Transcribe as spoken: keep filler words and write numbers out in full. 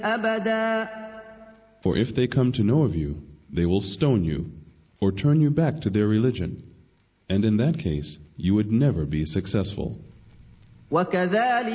أبدا. For if they come to know of you, they will stone you, or turn you back to their religion, and in that case you would never be successful. وكذلك